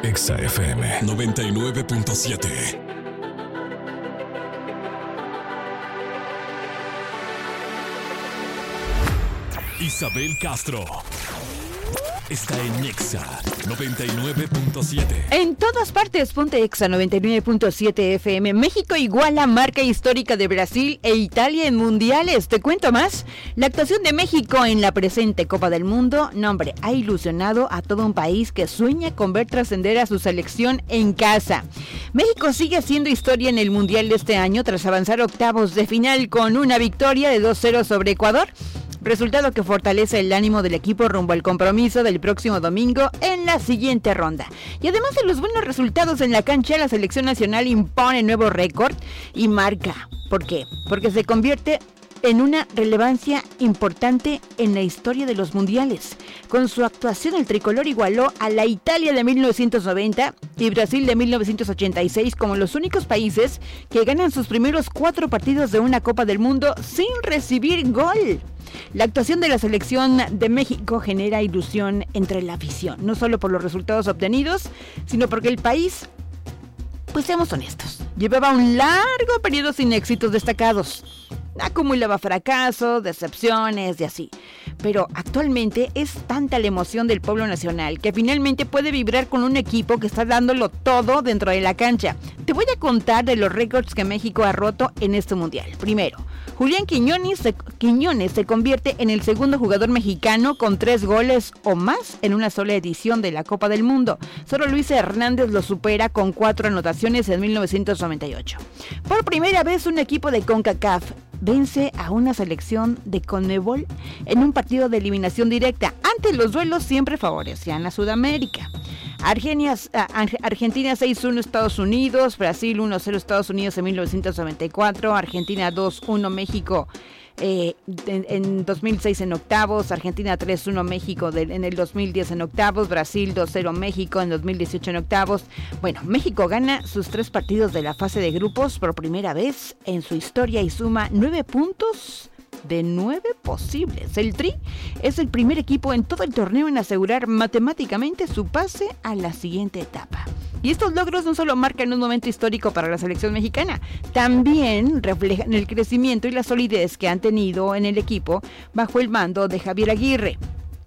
Exa FM 99.7. Isabel Castro está en Exa 99.7. En todas partes, ponte Exa 99.7 FM. México iguala marca histórica de Brasil e Italia en mundiales. ¿Te cuento más? La actuación de México en la presente Copa del Mundo, ha ilusionado a todo un país que sueña con ver trascender a su selección en casa. México sigue haciendo historia en el mundial de este año tras avanzar octavos de final con una victoria de 2-0 sobre Ecuador. Resultado que fortalece el ánimo del equipo rumbo al compromiso del próximo domingo en la siguiente ronda. Y además de los buenos resultados en la cancha, la selección nacional impone nuevo récord y marca. ¿Por qué? Porque se convierte en una relevancia importante en la historia de los mundiales. Con su actuación, el tricolor igualó a la Italia de 1990 y Brasil de 1986 como los únicos países que ganan sus primeros 4 partidos de una Copa del Mundo sin recibir gol. La actuación de la selección de México genera ilusión entre la afición, no solo por los resultados obtenidos, sino porque el país, pues seamos honestos, llevaba un largo periodo sin éxitos destacados. Acumulaba fracasos, decepciones y así. Pero actualmente es tanta la emoción del pueblo nacional que finalmente puede vibrar con un equipo que está dándolo todo dentro de la cancha. Te voy a contar de los récords que México ha roto en este mundial. Primero, Julián Quiñones se convierte en el segundo jugador mexicano con 3 goles o más en una sola edición de la Copa del Mundo. Solo Luis Hernández lo supera con 4 anotaciones en 1998. Por primera vez un equipo de CONCACAF vence a una selección de CONMEBOL en un partido de eliminación directa. Antes los duelos siempre favorecían a Sudamérica. Argentina 6-1 Estados Unidos, Brasil 1-0 Estados Unidos en 1994, Argentina 2-1 México en 2006 en octavos, Argentina 3-1 México en el 2010 en octavos, Brasil 2-0 México en 2018 en octavos. Bueno, México gana sus 3 partidos de la fase de grupos por primera vez en su historia y suma 9 puntos de 9 posibles. El Tri es el primer equipo en todo el torneo en asegurar matemáticamente su pase a la siguiente etapa. Y estos logros no solo marcan un momento histórico para la selección mexicana, también reflejan el crecimiento y la solidez que han tenido en el equipo bajo el mando de Javier Aguirre.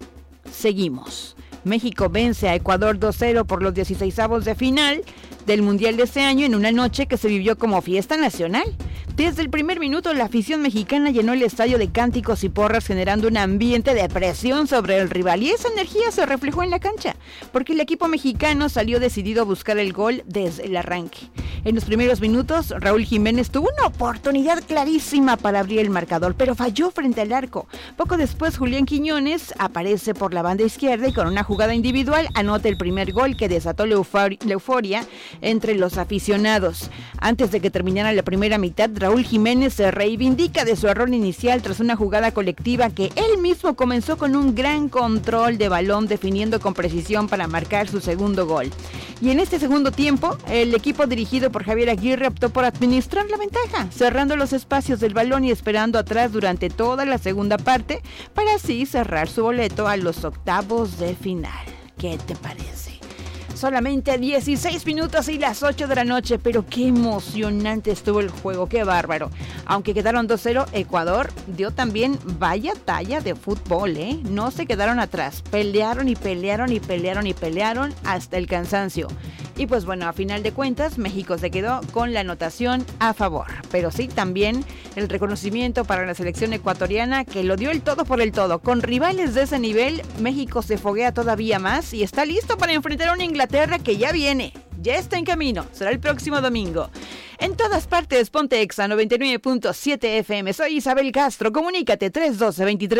Seguimos. México vence a Ecuador 2-0 por los 16avos de final del Mundial de este año en una noche que se vivió como fiesta nacional. Desde el primer minuto, la afición mexicana llenó el estadio de cánticos y porras, generando un ambiente de presión sobre el rival. Y esa energía se reflejó en la cancha, porque el equipo mexicano salió decidido a buscar el gol desde el arranque. En los primeros minutos, Raúl Jiménez tuvo una oportunidad clarísima para abrir el marcador, pero falló frente al arco. Poco después, Julián Quiñones aparece por la banda izquierda y con una jugada individual anota el primer gol que desató la euforia entre los aficionados. Antes de que terminara la primera mitad, Raúl Jiménez se reivindica de su error inicial tras una jugada colectiva que él mismo comenzó con un gran control de balón, definiendo con precisión para marcar su segundo gol. Y en este segundo tiempo, el equipo dirigido por Javier Aguirre optó por administrar la ventaja, cerrando los espacios del balón y esperando atrás durante toda la segunda parte para así cerrar su boleto a los octavos de final. ¿Qué te parece? Solamente 16 minutos y las 8 de la noche, pero qué emocionante estuvo el juego, qué bárbaro. Aunque quedaron 2-0, Ecuador dio también vaya talla de fútbol, No se quedaron atrás, pelearon y pelearon y pelearon y pelearon hasta el cansancio. Y pues bueno, a final de cuentas, México se quedó con la anotación a favor. Pero sí, también el reconocimiento para la selección ecuatoriana que lo dio el todo por el todo. Con rivales de ese nivel, México se foguea todavía más y está listo para enfrentar a una Inglaterra que ya viene. Ya está en camino, será el próximo domingo. En todas partes, ponte Exa 99.7 FM. Soy Isabel Castro, comunícate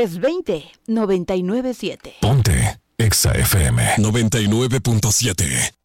312-2320-997. Ponte Exa FM 99.7.